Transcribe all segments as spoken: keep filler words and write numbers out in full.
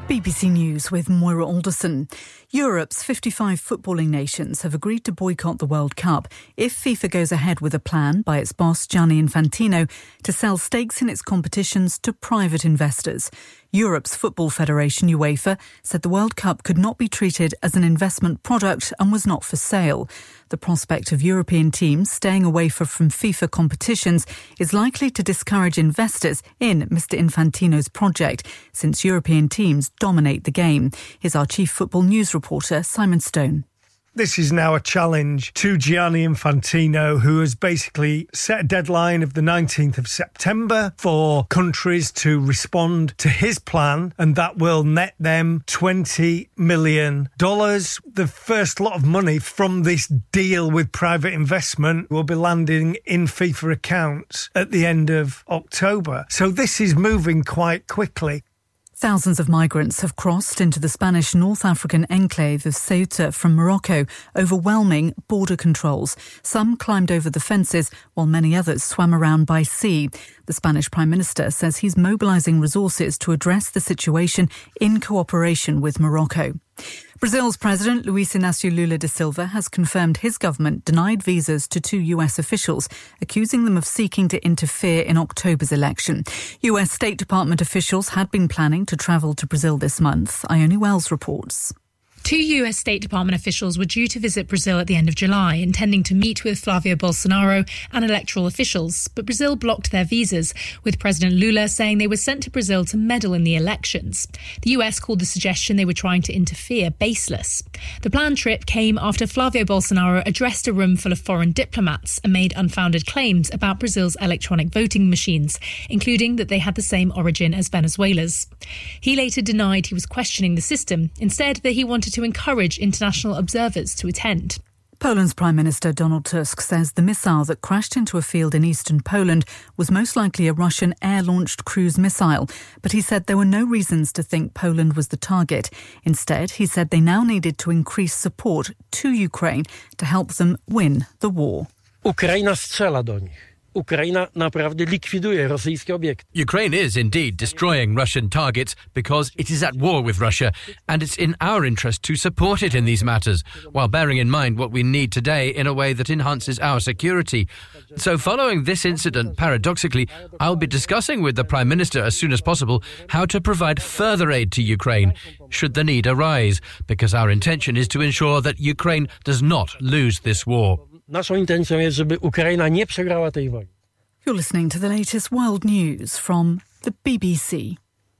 B B C News with Moira Alderson. Europe's fifty-five footballing nations have agreed to boycott the World Cup if FIFA goes ahead with a plan by its boss Gianni Infantino to sell stakes in its competitions to private investors. Europe's Football Federation, UEFA, said the World Cup could not be treated as an investment product and was not for sale. The prospect of European teams staying away from FIFA competitions is likely to discourage investors in Mister Infantino's project, since European teams dominate the game. Here's our chief football news reporter, Simon Stone. This is now a challenge to Gianni Infantino, who has basically set a deadline of the nineteenth of September for countries to respond to his plan, and that will net them twenty million dollars. The first lot of money from this deal with private investment will be landing in FIFA accounts at the end of October. So this is moving quite quickly. Thousands of migrants have crossed into the Spanish North African enclave of Ceuta from Morocco, overwhelming border controls. Some climbed over the fences, while many others swam around by sea. The Spanish Prime Minister says he's mobilising resources to address the situation in cooperation with Morocco. Brazil's President Luiz Inácio Lula da Silva has confirmed his government denied visas to two U S officials, accusing them of seeking to interfere in October's election. U S State Department officials had been planning to travel to Brazil this month. Ione Wells reports. Two U S State Department officials were due to visit Brazil at the end of July, intending to meet with Flavio Bolsonaro and electoral officials, but Brazil blocked their visas, with President Lula saying they were sent to Brazil to meddle in the elections. The U S called the suggestion they were trying to interfere baseless. The planned trip came after Flavio Bolsonaro addressed a room full of foreign diplomats and made unfounded claims about Brazil's electronic voting machines, including that they had the same origin as Venezuela's. He later denied he was questioning the system, instead that he wanted to encourage international observers to attend. Poland's Prime Minister Donald Tusk says the missile that crashed into a field in eastern Poland was most likely a Russian air-launched cruise missile, but he said there were no reasons to think Poland was the target. Instead, he said they now needed to increase support to Ukraine to help them win the war. Ukraina strzela do nich. Ukraine naprawdę likwiduje rosyjskie obiekty. Ukraine is indeed destroying Russian targets because it is at war with Russia, and it's in our interest to support it in these matters, while bearing in mind what we need today in a way that enhances our security. So following this incident, paradoxically, I'll be discussing with the Prime Minister as soon as possible how to provide further aid to Ukraine, should the need arise, because our intention is to ensure that Ukraine does not lose this war. Naszą intencją jest, żeby Ukraina nie przegrała tej wojny. You're listening to the latest world news from the B B C.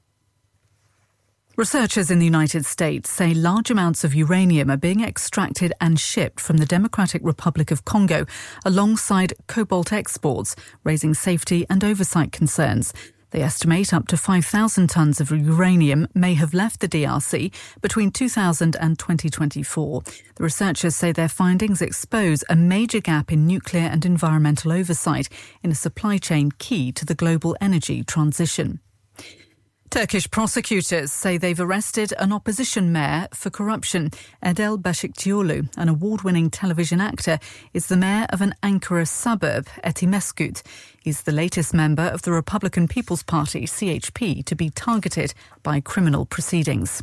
Researchers in the United States say large amounts of uranium are being extracted and shipped from the Democratic Republic of Congo alongside cobalt exports, raising safety and oversight concerns. They estimate up to five thousand tonnes of uranium may have left the D R C between two thousand and twenty twenty-four. The researchers say their findings expose a major gap in nuclear and environmental oversight in a supply chain key to the global energy transition. Turkish prosecutors say they've arrested an opposition mayor for corruption. Adel Başikçioğlu, an award-winning television actor, is the mayor of an Ankara suburb, Etimeskut. He's the latest member of the Republican People's Party, C H P, to be targeted by criminal proceedings.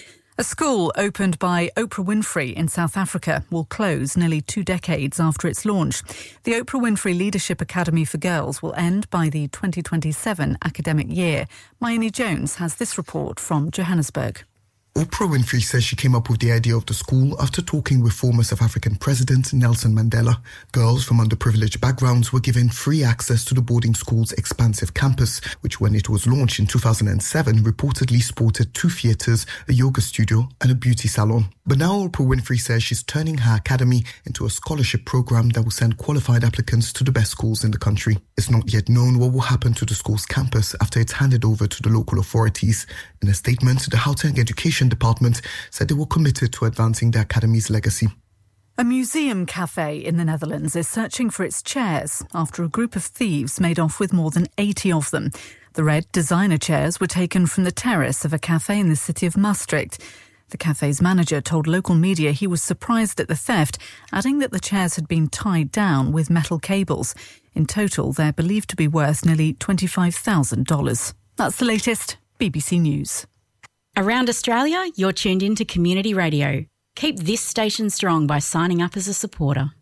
A school opened by Oprah Winfrey in South Africa will close nearly two decades after its launch. The Oprah Winfrey Leadership Academy for Girls will end by the twenty twenty-seven academic year. Mayeni Jones has this report from Johannesburg. Oprah Winfrey says she came up with the idea of the school after talking with former South African President Nelson Mandela. Girls from underprivileged backgrounds were given free access to the boarding school's expansive campus, which when it was launched in two thousand seven reportedly sported two theatres, a yoga studio and a beauty salon. But now Oprah Winfrey says she's turning her academy into a scholarship program that will send qualified applicants to the best schools in the country. It's not yet known what will happen to the school's campus after it's handed over to the local authorities. In a statement, the Gauteng Education Department said they were committed to advancing the academy's legacy. A museum cafe in the Netherlands is searching for its chairs after a group of thieves made off with more than eighty of them. The red designer chairs were taken from the terrace of a cafe in the city of Maastricht. The cafe's manager told local media he was surprised at the theft, adding that the chairs had been tied down with metal cables. In total, they're believed to be worth nearly twenty-five thousand dollars. That's the latest B B C News. Around Australia, you're tuned in to Community Radio. Keep this station strong by signing up as a supporter.